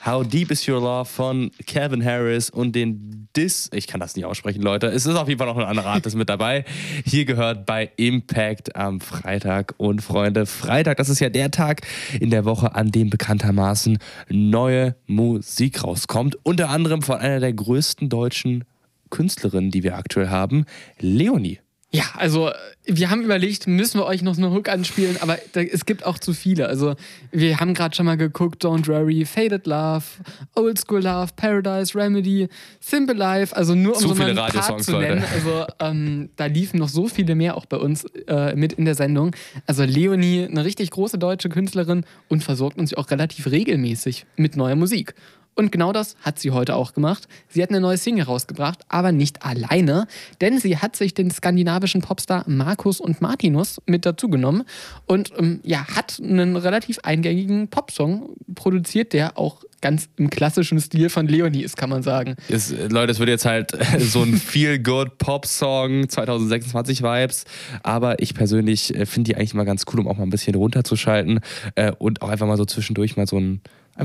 How Deep Is Your Love von Calvin Harris und den ich kann das nicht aussprechen, Leute. Es ist auf jeden Fall noch ein anderer Artist mit dabei. Hier gehört bei Impact am Freitag. Und Freunde, Freitag, das ist ja der Tag in der Woche, an dem bekanntermaßen neue Musik rauskommt. Unter anderem von einer der größten deutschen Künstlerinnen, die wir aktuell haben, Leonie. Ja, also wir haben überlegt, müssen wir euch noch eine Hook anspielen, aber es gibt auch zu viele. Also wir haben gerade schon mal geguckt, Don't Worry, Faded Love, Old School Love, Paradise, Remedy, Simple Life, also nur um so mal ein paar zu nennen. Also da liefen noch so viele mehr auch bei uns mit in der Sendung. Also Leonie, eine richtig große deutsche Künstlerin und versorgt uns auch relativ regelmäßig mit neuer Musik. Und genau das hat sie heute auch gemacht. Sie hat eine neue Single rausgebracht, aber nicht alleine, denn sie hat sich den skandinavischen Popstar Markus und Martinus mit dazu genommen und hat einen relativ eingängigen Popsong produziert, der auch ganz im klassischen Stil von Leonie ist, kann man sagen. Leute, es wird jetzt halt so ein Feel-Good-Pop-Song 2026-Vibes, aber ich persönlich finde die eigentlich mal ganz cool, um auch mal ein bisschen runterzuschalten und auch einfach mal so zwischendurch mal so einen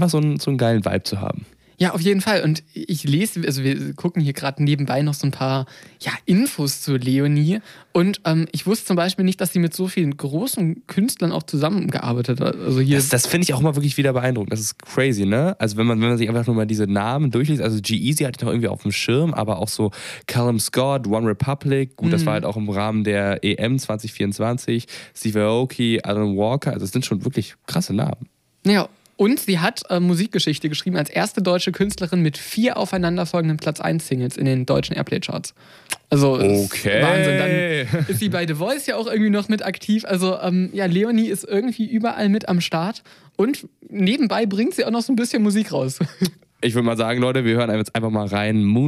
geilen Vibe zu haben. Ja, auf jeden Fall. Und ich lese, also wir gucken hier gerade nebenbei noch so ein paar Infos zu Leonie. Und ich wusste zum Beispiel nicht, dass sie mit so vielen großen Künstlern auch zusammengearbeitet hat. Also hier das finde ich auch immer wirklich wieder beeindruckend. Das ist crazy, ne? Also wenn man sich einfach nur mal diese Namen durchliest, also G-Eazy hatte ich noch irgendwie auf dem Schirm, aber auch so Callum Scott, One Republic, gut, das war halt auch im Rahmen der EM 2024, Steve Aoki, Alan Walker, also das sind schon wirklich krasse Namen. Ja. Und sie hat Musikgeschichte geschrieben als erste deutsche Künstlerin mit 4 aufeinanderfolgenden Platz-1-Singles in den deutschen Airplay-Charts. Also okay. Wahnsinn. Dann ist sie bei The Voice ja auch irgendwie noch mit aktiv. Also Leonie ist irgendwie überall mit am Start. Und nebenbei bringt sie auch noch so ein bisschen Musik raus. Ich würde mal sagen, Leute, wir hören jetzt einfach mal rein.